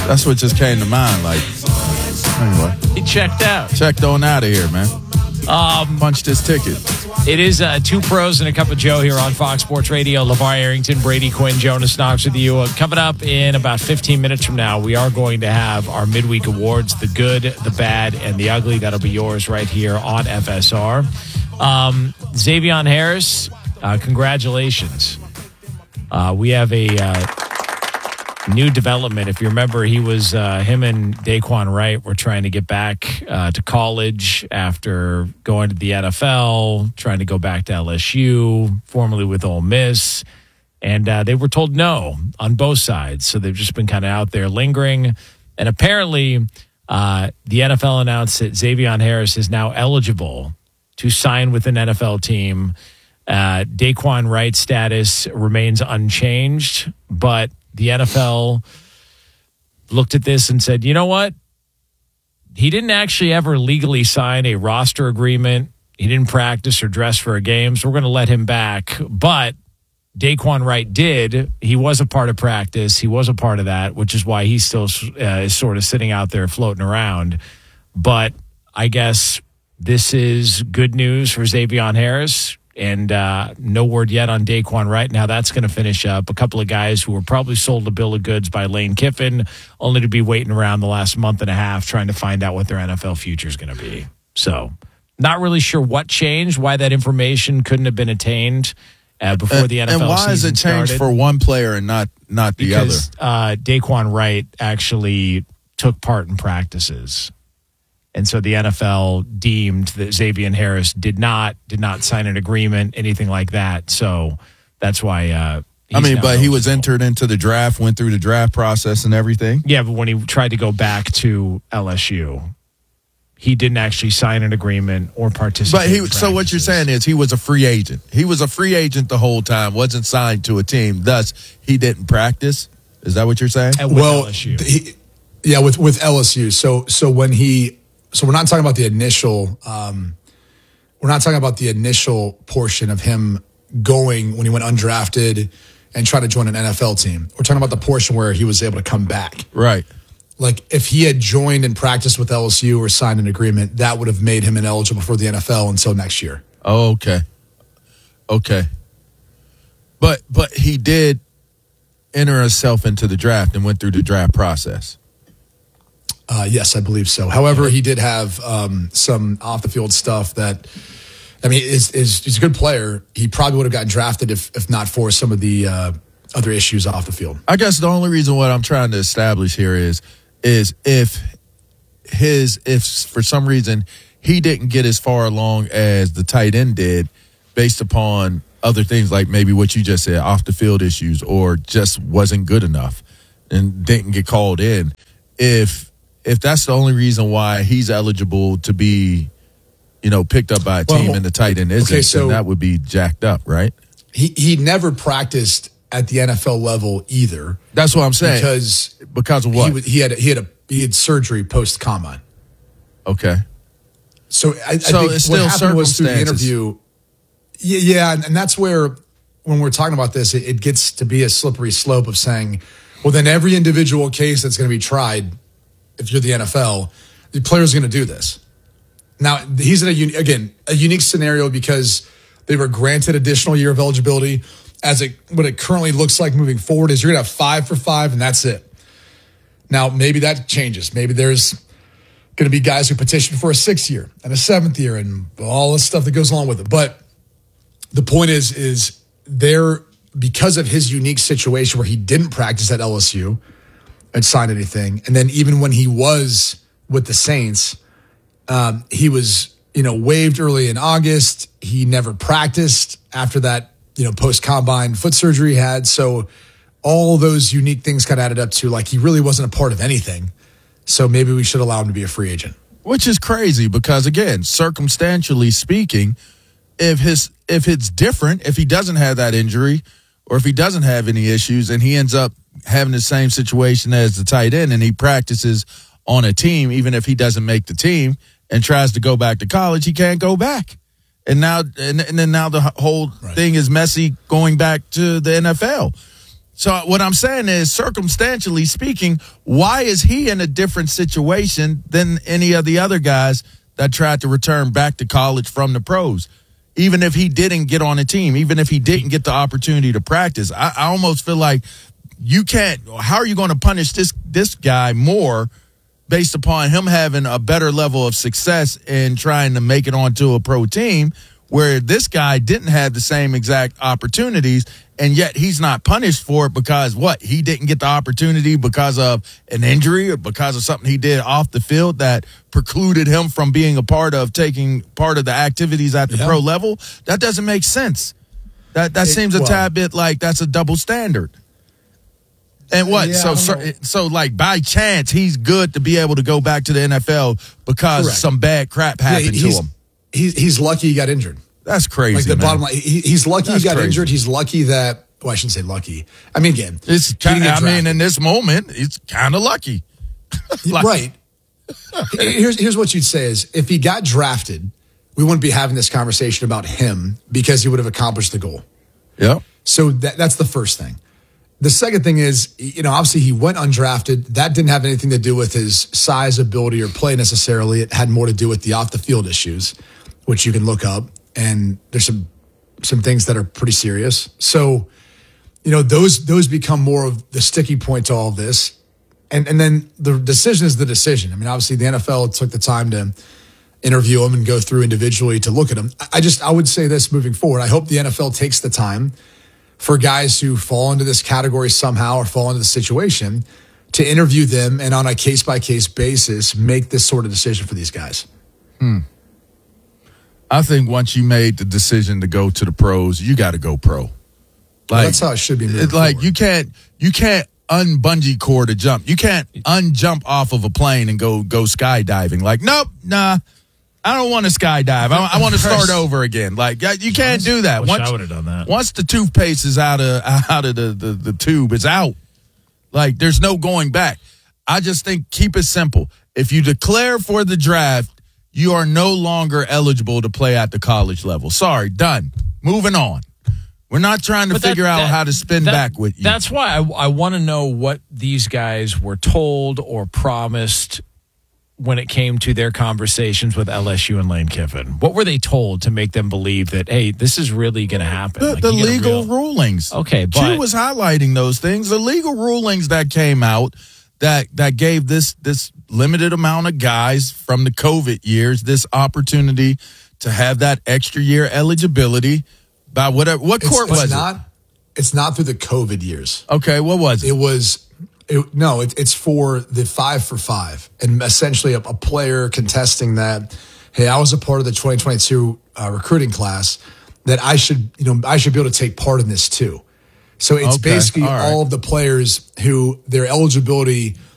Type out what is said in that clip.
That's what just came to mind. Like, anyway. He checked out. Checked on out of here, man. Punched his ticket. It is Two Pros and a Cup of Joe here on Fox Sports Radio. LeVar Arrington, Brady Quinn, Jonas Knox with you. Coming up in about 15 minutes from now, we are going to have our midweek awards, the good, the bad, and the ugly. That'll be yours right here on FSR. Xavier Harris, congratulations. We have a new development. If you remember, he was him and Daquan Wright were trying to get back to college after going to the NFL, trying to go back to LSU, formerly with Ole Miss, and they were told no on both sides. So they've just been kind of out there lingering. And apparently, the NFL announced that Xavier Harris is now eligible to sign with an NFL team. Daquan Wright's status remains unchanged, but the NFL looked at this and said, you know what? He didn't actually ever legally sign a roster agreement. He didn't practice or dress for a game, so we're going to let him back. But Daquan Wright did. He was a part of practice. He was a part of that, which is why he still is sort of sitting out there floating around. But I guess this is good news for Xavier Harris. And no word yet on Daquan Wright and how that's going to finish up. A couple of guys who were probably sold a bill of goods by Lane Kiffin, only to be waiting around the last month and a half trying to find out what their NFL future is going to be. So not really sure what changed, why that information couldn't have been attained before the NFL season started. And why is it changed for one player and not the because, other? Daquan Wright actually took part in practices. And so the NFL deemed that Xavier Harris did not sign an agreement, anything like that. So that's why. He was entered into the draft, went through the draft process and everything. Yeah, but when he tried to go back to LSU, he didn't actually sign an agreement or participate. But so what you're saying is he was a free agent. He was a free agent the whole time, wasn't signed to a team. Thus, he didn't practice. Is that what you're saying? LSU. With LSU. So when he. So we're not talking about the initial. We're not talking about the initial portion of him going when he went undrafted and tried to join an NFL team. We're talking about the portion where he was able to come back. Right. Like if he had joined and practiced with LSU or signed an agreement, that would have made him ineligible for the NFL until next year. Oh, okay. But he did enter himself into the draft and went through the draft process. Yes, I believe so. However, he did have some off-the-field stuff that, he's a good player. He probably would have gotten drafted if not for some of the other issues off the field. I guess the only reason what I'm trying to establish here is if for some reason he didn't get as far along as the tight end did based upon other things like maybe what you just said, off-the-field issues, or just wasn't good enough and didn't get called in, if that's the only reason why he's eligible to be, picked up by a team and the tight end isn't, then that would be jacked up, right? He never practiced at the NFL level either. That's what I'm saying. Because of what? He had surgery post combine. Okay. So I think it's what still happened was through the interview. Yeah, and that's where when we're talking about this, it gets to be a slippery slope of saying, well, then every individual case that's going to be tried. If you're the NFL, the player's going to do this. Now, he's in a unique scenario because they were granted additional year of eligibility. What it currently looks like moving forward is you're going to have 5 for 5, and that's it. Now, maybe that changes. Maybe there's going to be guys who petition for a 6th year and a 7th year and all this stuff that goes along with it. But the point is there, because of his unique situation where he didn't practice at LSU and sign anything. And then even when he was with the Saints, he was, waived early in August. He never practiced after that, post-combine foot surgery he had. So all those unique things kind of added up to like he really wasn't a part of anything. So maybe we should allow him to be a free agent. Which is crazy because, again, circumstantially speaking, if it's different, if he doesn't have that injury or if he doesn't have any issues and he ends up having the same situation as the tight end and he practices on a team, even if he doesn't make the team and tries to go back to college, he can't go back. And now, and then now the whole thing is messy going back to the NFL. So what I'm saying is, circumstantially speaking, why is he in a different situation than any of the other guys that tried to return back to college from the pros? Even if he didn't get on a team, even if he didn't get the opportunity to practice, I almost feel like you can't. How are you going to punish this guy more based upon him having a better level of success in trying to make it onto a pro team, where this guy didn't have the same exact opportunities, and yet he's not punished for it because what? He didn't get the opportunity because of an injury or because of something he did off the field that precluded him from being a part of taking part of the activities at the pro level? That doesn't make sense. That seems a tad bit like that's a double standard. And what? Yeah, so like by chance he's good to be able to go back to the NFL because some bad crap happened to him. He's lucky he got injured. That's crazy. Like the man. bottom line, he's lucky he got injured. He's lucky that. Well, I shouldn't say lucky. I mean, again, it's in this moment, it's kind of lucky. Right. Here's what you'd say is if he got drafted, we wouldn't be having this conversation about him because he would have accomplished the goal. Yep. So that's the first thing. The second thing is, obviously he went undrafted. That didn't have anything to do with his size, ability, or play necessarily. It had more to do with the off the field issues, which you can look up. And there's some things that are pretty serious. So, those become more of the sticky point to all of this. And then the decision is the decision. I mean, obviously the NFL took the time to interview him and go through individually to look at him. I would say this moving forward. I hope the NFL takes the time for guys who fall into this category somehow or fall into the situation to interview them and on a case-by-case basis make this sort of decision for these guys. I think once you made the decision to go to the pros, you got to go pro. That's how it should be. It's like you can't unbungee cord to jump. You can't unjump off of a plane and go skydiving. Like, nope, nah. I don't want to skydive. I want to start over again. Like, you can't do that. I would have done that. Once the toothpaste is out of the tube, it's out. Like, there's no going back. I just think keep it simple. If you declare for the draft, you are no longer eligible to play at the college level. Sorry, done. Moving on. We're not trying to figure out how to spin back with you. That's why I want to know what these guys were told or promised when it came to their conversations with LSU and Lane Kiffin. What were they told to make them believe that, hey, this is really going to happen? The legal rulings. Okay, but Chu was highlighting those things. The legal rulings that came out that gave this limited amount of guys from the COVID years this opportunity to have that extra year eligibility by whatever. What court was it? It's not through the COVID years. Okay, what was it? It's for the 5 for 5 and essentially a player contesting that, hey, I was a part of the 2022 recruiting class that I should be able to take part in this too. So it's basically all of the players who their eligibility